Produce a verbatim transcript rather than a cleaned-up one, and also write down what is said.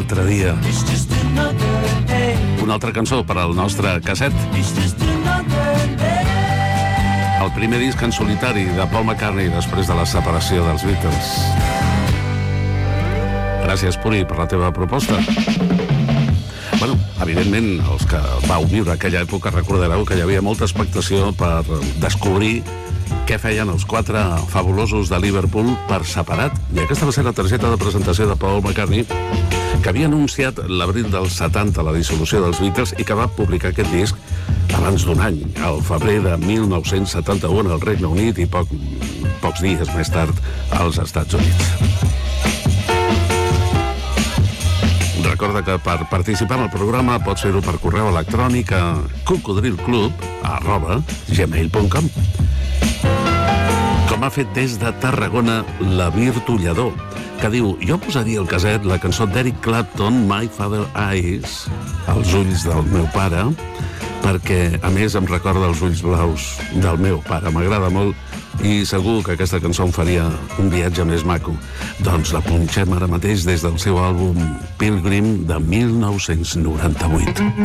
altre dia. Una altra cançó per al nostre casset. El primer disc en solitari de Paul McCartney després de la separació dels Beatles. Gràcies, Puri, per la teva proposta. Bueno, evidentment, els que vau viure aquella època recordareu que hi havia molta expectació per descobrir què feien els quatre fabulosos de Liverpool per separat. I aquesta va ser la targeta de presentació de Paul McCartney, que havia anunciat l'abril dels setanta la dissolució dels Beatles i que va publicar aquest disc abans d'un any, al febrer de mil nou-cents setanta-u al Regne Unit i poc, pocs dies més tard als Estats Units. Recorda que per participar en el programa pots fer-ho per correu electrònic a cocodrilclub arroba gmail punt com, com ha fet des de Tarragona la Virtullador, que diu: jo posaria al caset la cançó d'Eric Clapton, My Father Eyes, els ulls del meu pare, perquè a més em recorda els ulls blaus del meu pare, m'agrada molt i segur que aquesta cançó em faria un viatge més maco. Doncs la punxem ara mateix des del seu àlbum Pilgrim de mil nou-cents noranta-vuit.